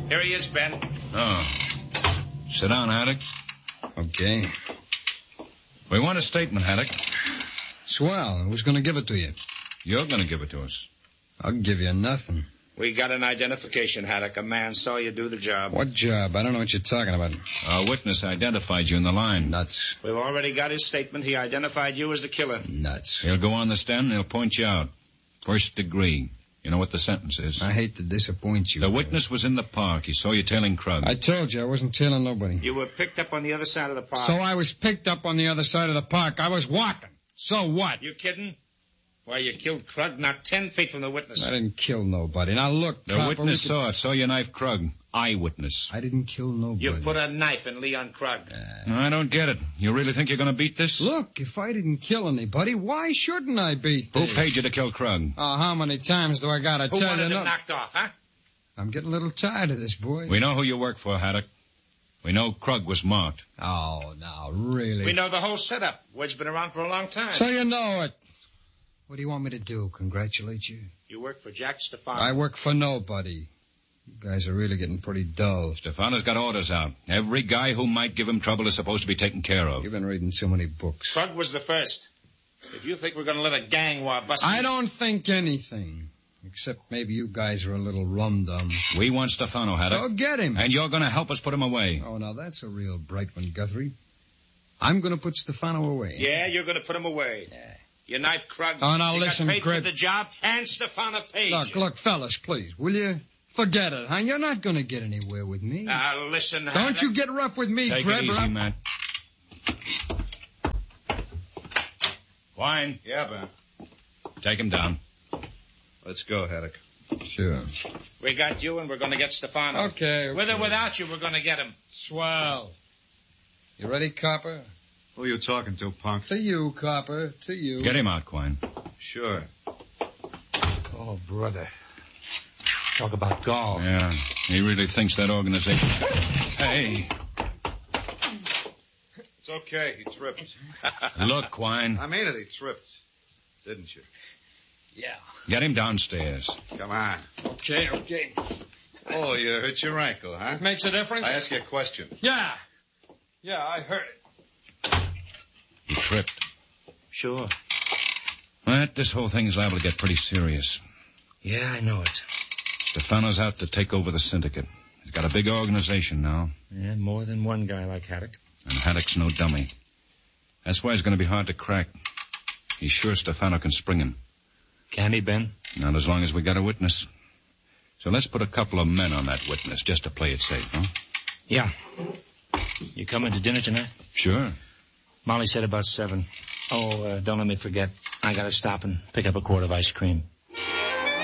Here he is, Ben. Oh. Sit down, Haddock. Okay. We want a statement, Haddock. Swell. Who's going to give it to you? You're going to give it to us. I'll give you nothing. We got an identification, Haddock. A man saw you do the job. What job? I don't know what you're talking about. Our witness identified you in the line. Nuts. We've already got his statement. He identified you as the killer. Nuts. He'll go on the stand and he'll point you out. First degree. You know what the sentence is? I hate to disappoint you. The witness was in the park. He saw you tailing Krug. I told you I wasn't tailing nobody. You were picked up on the other side of the park. So I was picked up on the other side of the park. I was walking. So what? You kidding? Why, you killed Krug not 10 feet from the witness. I didn't kill nobody. Now look, The witness saw it. Saw you knife Krug. Eyewitness. I didn't kill nobody. You put a knife in Leon Krug. I don't get it. You really think you're going to beat this? Look, if I didn't kill anybody, why shouldn't I beat Who this? paid you to kill Krug? Oh, how many times do I gotta Who tell wanted you? him knocked off, huh? I'm getting a little tired of this, boy. We know who you work for, Haddock. We know Krug was marked. Oh, now, really? We know the whole setup. Word's been around for a long time. So you know it. What do you want me to do, congratulate you? You work for Jack Stefano. I work for nobody. You guys are really getting pretty dull. Stefano's got orders out. Every guy who might give him trouble is supposed to be taken care of. You've been reading so many books. Krug was the first. If you think we're going to let a gang war bust... I don't think anything. Except maybe you guys are a little rum-dum. We want Stefano, Haddock. Go get him. And you're going to help us put him away. Oh, now that's a real bright one, Guthrie. I'm going to put Stefano away. Yeah, you're going to put him away. Yeah. You knifed Krug. Oh, now you listen, got paid Greg. for the job, and Stefano paid you. Look, fellas, please, will you? Forget it, huh? You're not going to get anywhere with me. Now, listen, Don't Haddock. you get rough with me, Take Greg. it easy, Matt. Wine. Yeah, Ben. Take him down. Let's go, Haddock. Sure. We got you, and we're going to get Stefano. Okay. With or without you, we're going to get him. Swell. You ready, Copper? Who are you talking to, punk? To you, Copper. To you. Get him out, Quine. Sure. Oh, brother. Talk about gall. Yeah, he really thinks that organization... Hey, It's okay. He tripped. look, Quine. I mean it. He tripped. Didn't you? Yeah. Get him downstairs. Come on. Okay. Oh, you hurt your ankle, huh? Makes a difference? I ask you a question. Yeah. Yeah, I heard it. He tripped. Sure. Matt, this whole thing is liable to get pretty serious. Yeah, I know it. Stefano's out to take over the syndicate. He's got a big organization now. Yeah, more than one guy like Haddock. And Haddock's no dummy. That's why it's going to be hard to crack. He's sure Stefano can spring him. Can he, Ben? Not as long as we got a witness. So let's put a couple of men on that witness just to play it safe, huh? Yeah. You coming to dinner tonight? Sure. Molly said about 7. Oh, don't let me forget. I got to stop and pick up a quart of ice cream.